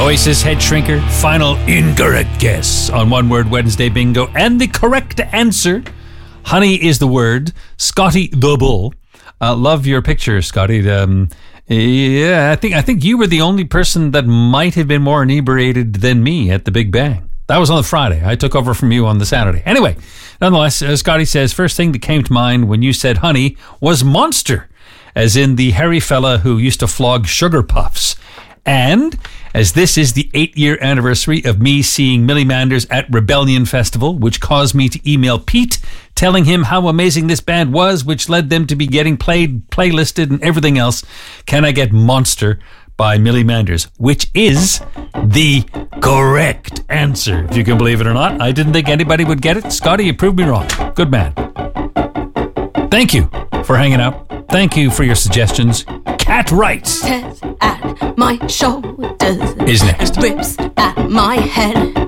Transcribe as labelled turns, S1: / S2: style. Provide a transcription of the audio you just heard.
S1: Oasis Head Shrinker, final incorrect guess on One Word Wednesday Bingo. And the correct answer, honey is the word. Scotty the Bull. Love your picture, Scotty. Yeah, I think you were the only person that might have been more inebriated than me at the Big Bang. That was on the Friday. I took over from you on the Saturday. Anyway, nonetheless, Scotty says, first thing that came to mind when you said honey was monster, as in the hairy fella who used to flog sugar puffs. And as this is the 8-year anniversary of me seeing Millie Manders at Rebellion Festival, which caused me to email Pete telling him how amazing this band was, which led them to be getting playlisted and everything else, can I get Monster by Millie Manders, which is the correct answer, if you can believe it or not. I didn't think anybody would get it. Scotty, you proved me wrong. Good man. Thank you for hanging out. Thank you for your suggestions. Cat Wrights
S2: Tears at my shoulders
S1: is next.
S2: Rips at my head.